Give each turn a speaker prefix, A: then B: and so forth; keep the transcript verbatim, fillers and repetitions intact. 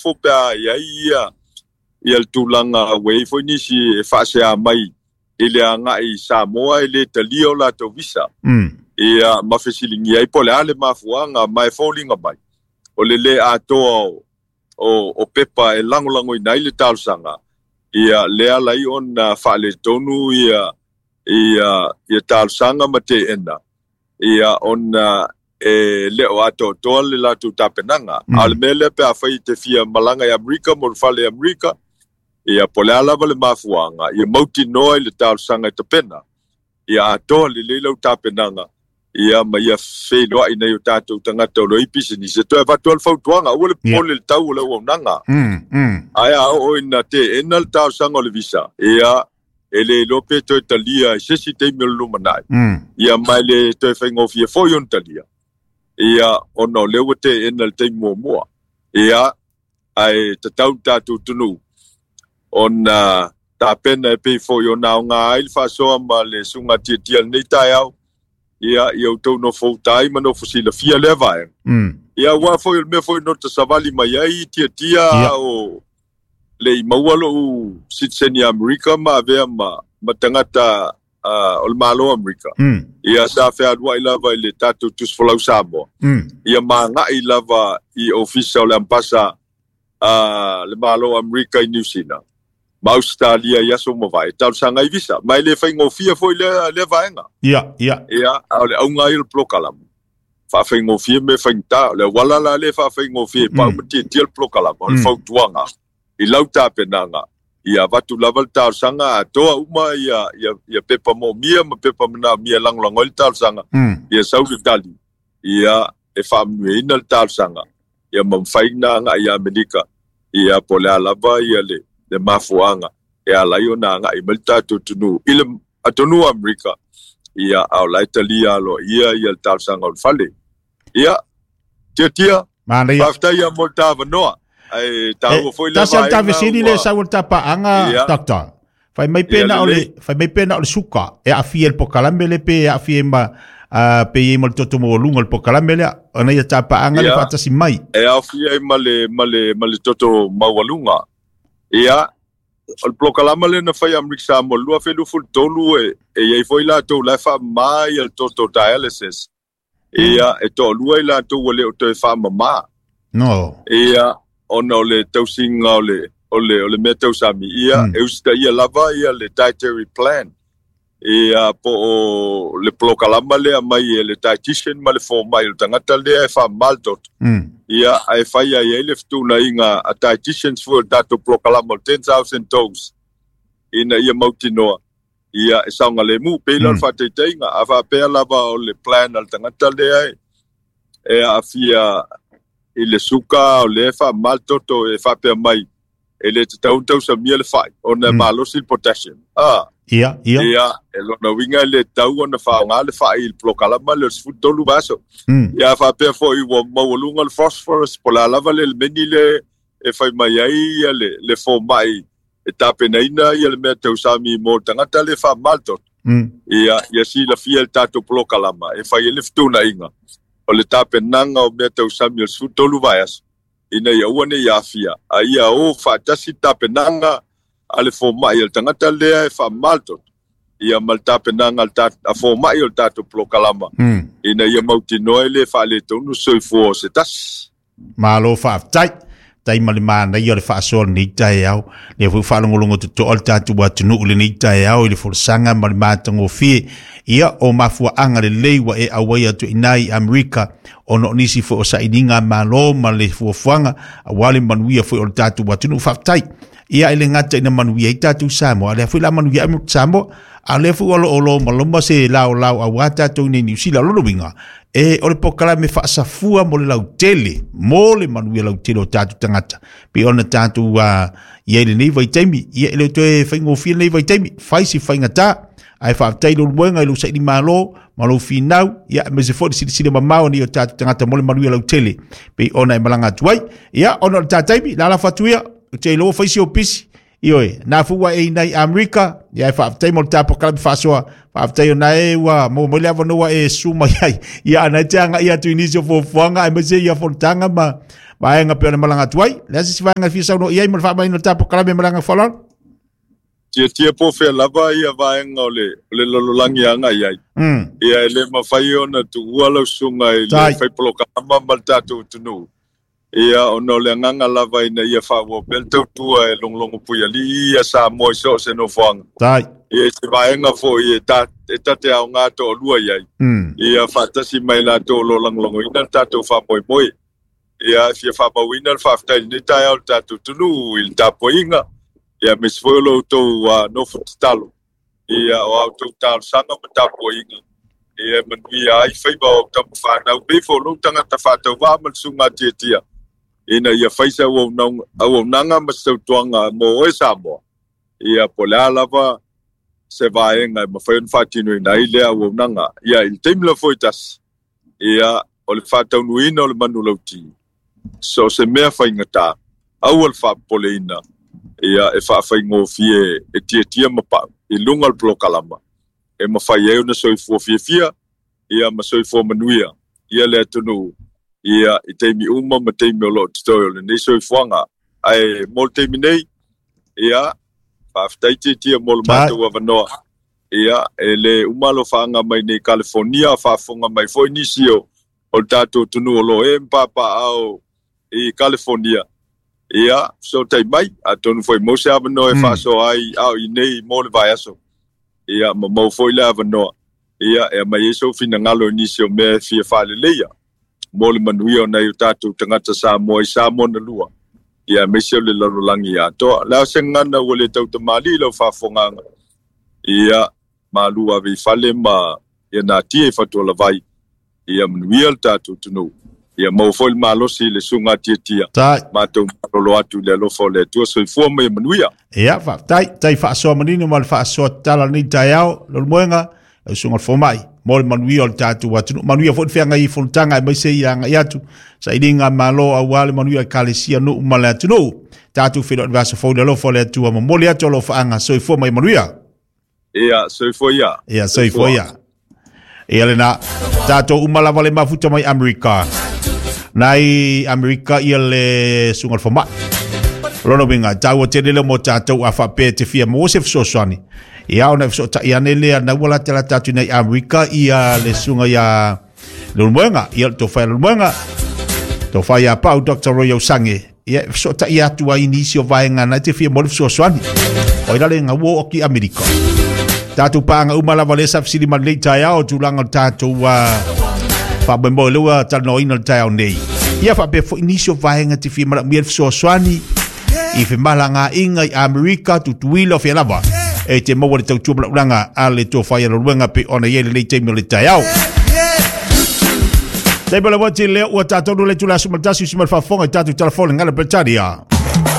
A: fo pa ia ia ia tulanga we fo ni si fa se mai ele anga i Samoa ele talio la to visa
B: mm
A: ia mafesilingi ai pole ale mafuanga mai falling mai o le le ato o o pepa e lango lango i naile talsanga ia le ala i on fa le tonu ia ia ia talsanga mate ena ia on e le o ato to le la tu tapenanga mm. al mele pe afai te fia malanga ya Amerika mo fale Amerika ia pole ala vale mafuanga ia mauti noi le talsanga te pena ia to le le lo tapenanga ia mai a felo ina yo tato tangata lo ipisini se to va to al fautuanga o le pole le tau le o nanga
B: mm mm
A: ai o ina te enal talsanga le visa ia ele lope to Italia se si te me lo manai
B: mm
A: ia mai le to fengo fie fo yon Italia ia ono le wote enal te mo mo ia ai te tau tato tunu ona ta pena pe fo yo na nga il fa so ma le sunga ti ti al nei tai au ia ia to no fo tai ma no fosila fia le vai
B: mm
A: ia wa fo me fo no te savali mai ai ti ti o le mawalo sitseni America ma ve ma matangata o malo America
B: mm
A: ia sa fe adwa ila vai le tatu tus follow sabo
B: mm
A: ia ma nga ila va i official ampasa a le malo America i New Zealand ma Australia ia so mo vai tal sanga i visa mai le fa ngofia foi le le vaenga
B: ia ia
A: ia au le au ngai le prokalam fa fa ngofia me fa ta le wala la le fa fa ngofia pa mti tiel prokalam le fa tuanga i lauta penanga ia vatu laval tal sanga toa uma ia ia ia pepa mo mia ma pepa na mia lang lang ol tal sanga ia sau tali ia e fa muina tal sanga ia mam faina nga ia Amerika ia pola lava ia le de mafuanga e ala yo na nga imelta tutunu ile atunu Amerika ia au la Italia lo ia ia tal sanga fale ia tia tia
B: mana ia
A: afta ia molta vanoa ai tau foi
B: la vai ta vesini le sa volta pa anga doctor fai mai pena ole fai mai pena ole suka e a fiel pokalambe le pe a fiema a pe i mo toto mo lungo le pokalambe le ona ia tapa anga le fata si mai
A: e a fie male male male toto mawalunga ia o pokalambe le na fai Amerika mo lua felu ful tolu e e ia foi la to la fa mai el toto dialysis ia e to lua la to le o to fa mama
B: no
A: ia ono le tausinga ole ole ole me tausami ia mm. e usta ia lava ia le dietary plan ia po o le plokalama le mai le dietitian ma le fo mai tangata le e fa maltot
B: mm.
A: ia ai fai ia le ftuna inga a dietitians for dato plokalama ten thousand toes ina ia mautinoa ia e saunga le mu pe la mm. fa te tenga ava pe lava o le plan al tangata le ai e a fia ile suka o le fa mal toto e fa pe mai ele te tau tau sa miel fai ona mm. malo sil potassium ah
B: ia ia
A: ia elo no winga le tau ona fa nga le fa il plokala mal le futolu baso
B: mm.
A: ia fa pe fo i wo mawulunga le phosphorus pola lava le menile e fa mai ai le le fo mai e tape naina ia le me tau sa mi mo tangata le fa mal tot
B: mm.
A: ia ia si la fiel tato plokala ma e fa ile ftuna inga o le tape nanga o mea tau Samuel Sutolu vaias, ina ia uane ia fia, a ia o whaatasi tape nanga, a le fo mai el tangata lea e wha maltot, ia mal tape nanga a fo mai el tato plokalama,
B: mm.
A: ina ia mauti noe le wha le tonu soi fo se tas.
B: Malo wha aftai, tai mali mana ia le wha asol ni tai au, le fu wha longolongo tu tool tatu wa tunu ule ni tai au, ili fursanga mali matango fie, ia o mafua anga le leiwa e awai atu inai Amerika o no nisi fo o sa ininga malo ma le fuafuanga a wale manuia fo o tatu watunu whaftai ia ele ngata ina manuia i tatu Samoa le fo la manuia amu Samoa a le fo olo olo maloma se lao lao a wata tu ni New Zealand lolo winga e o le pokala me whaasafua mo le lau tele mo le manuia lau tele o tatu tangata pe ona tatu wa ia ele nei vai taimi ia ele toe whaingo fia nei vai taimi whaisi whaingata ai fa tailo luenga i lu sa ni malo malo finau ya me se fo si si ma mau ni o tatu tangata mo le manuia lau tele pe ona e malanga tuai ia ona tataimi la la fatuia te lo fa si opisi Ioi, na fuwa e nei Amerika, ia e whaaftai mo tapo kalabi whasoa, whaaftai o na e wa, mo mo lea wanoa e suma iai, ia ana te anga ia tu inisio fōfuanga, e mase ia whonotanga ma, ma e nga peone malanga tuai, lea si siwanga fisa no iai mo wha mai no tapo kalabi malanga whalon?
A: Tia tia po fe lava ia vaenga ole, ole lololangi anga iai.
B: Mm.
A: Ia ele mawhai ona tu uala sunga i le whaipoloka ama maltatu tunu. Ia ono le nganga lava ina ia whaua beltau tua e longlongo puia li ia sa moi so se no whanga.
B: Tai.
A: Ia se vaenga fo i e tate au ngā to lua iai.
B: Mm.
A: Ia whatasi mai la to lo langlongo ina tato wha moi moi. Ia fia wha mawina le whaftai ni tai au tatu tunu il tapo inga. Ia me sfoilo to uh, no futalo. Ia o auto tal sanga matapo inga. Ia manui ai whaiba o tamu whanau. Befo lo tanga ta whatau wa malsunga tia tia. Ina ia whaisa au au nanga masau tuanga mo e Samoa. Ia polea lava se vaenga ma whaion whatinu ina i lea au nanga. Ia il teimla foitas. Ia o le whatau nuina o le manu lauti. So se mea whaingata. Au al whapole ina. Ia e whaafai ngōwhie e tia tia mapau. I lunga al plokalama. E mawhai eo na soifua fia fia. Ia ma soifua manuia. Ia lea tunu. Ia i teimi uma ma teimi o loo tutoi o le nei soifuanga. Ai mol teimi nei. Ia whaaftai tia tia mol mātou a wanoa. Ia e le umalo whaanga mai nei California. Whaafunga mai foi nisio. O tātou tunu o loo e mpapa au i California. Ia, so tai mai, a tonu foi mose avanoa e whaso ai au i nei mo le vai aso. Ia, ma mau foi le avanoa. Ia, e mai eso fina ngalo inisio me fia whale leia. Mo le manuia o nei o tātou tangata sa mo i sa mo na lua. Ia, me seo le larolangi a toa. Leo se ngana ua le tau tamali lau whafonganga. Ia, ma lua vi whale ma ia nā tia e whatua la vai. Ia, manuia le tātou tunu. Ia mau foi malosi le sunga tia tia.
B: Tai.
A: Matou marolo atu le lofo le tua soifua mai manuia.
B: Ia, fa, tai, tai whaasoa manini mo le whaasoa tala ni tai au, lor moenga, e sunga le fomai, mo le manuia o le tātu watu. Manuia fo whianga i whulutanga e mai se i anga i atu. Sa iringa malo a wale manuia kalesia no umale atu no. Tātu whiro le vasa fo le lofo le atua, ma mole atu lo whaanga soifua mai manuia.
A: Ia, soifua ia.
B: Ia, soifua ia. Ia le na, tātu umala wale mafuta mai Amerika. Nai Amerika ia le sungal foma. Rono binga tau o te lele mo tātou a whape te fia mo se fsoswani. Ia o na fsota ia nele a nawala te la tātou nei Amerika ia le sunga ia lulmuenga. Ia to whai lulmuenga. To whai a pau Doctor Roy Osange. Ia fsota ia tua inisio vaenga na te fia mo le fsoswani. O ila le ngawo o ki Amerika. Tātou paanga umala wale sa fsiri man lei tai ao tulanga tātou a whabembo lewa tano ina tai au nei. Ia whape fo inisio vaenga te fia mara miel fsoswani. I fe malanga inga i Amerika tutuila fe lava e te maua le tau tuamala uranga a le tō whaia ruenga pe ona iele le teimio le tai au. Teipala wati leo ua tātou le tula sumaltasi usimal whafonga i tātou telefone ngana Britannia.